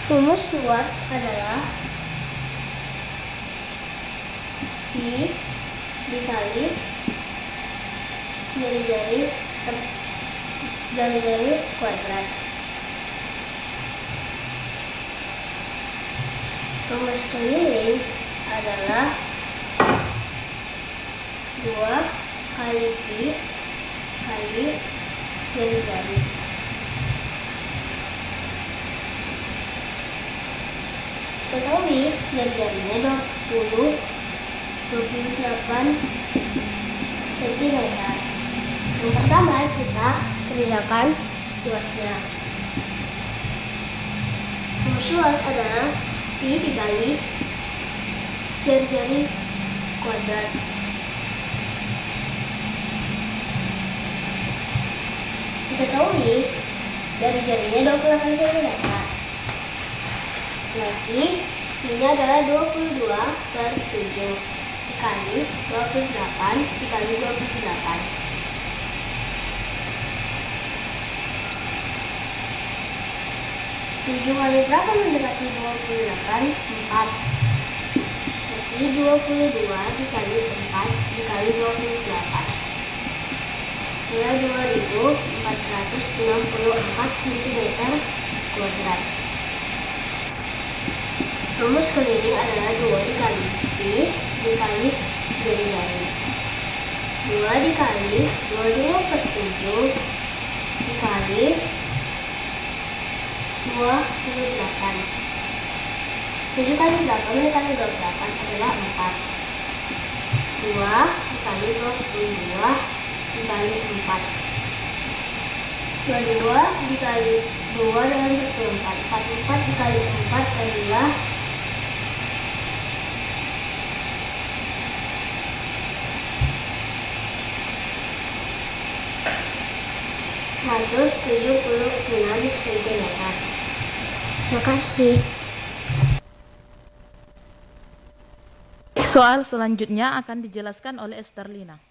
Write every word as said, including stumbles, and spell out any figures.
Rumus luas adalah pi dikali jari-jari jari-jari kuadrat. Rumus keliling adalah dua kali pi kali jari-jari. Ketahui jari-jarinya dua puluh dua puluh delapan sentimeter. Yang pertama kita kerjakan luasnya. Rumus luas adalah pi dikali jari-jari kuadrat. Diketahui jari-jarinya dua puluh delapan sentimeter. Nanti ini adalah dua puluh dua per tujuh dikali dua puluh delapan dikali dua puluh delapan. tujuh kali berapa mendekati dua puluh delapan? empat. Berarti dua puluh dua dikali empat dikali dua puluh delapan. Adalah dua ribu empat ratus enam puluh empat sentimeter kuadrat. Rumus keliling adalah dua dikali pi dikali jari-jari. dua dikali dua puluh dua per tujuh dikali dua puluh delapan. tujuh kali berapa dikali dua puluh delapan adalah empat. dua dikali dua puluh dua dikali empat. dua puluh dua dikali dua dengan empat puluh empat. empat puluh empat dikali empat adalah seratus tujuh puluh enam sentimeter. Terima kasih. Soal selanjutnya akan dijelaskan oleh Esterlina.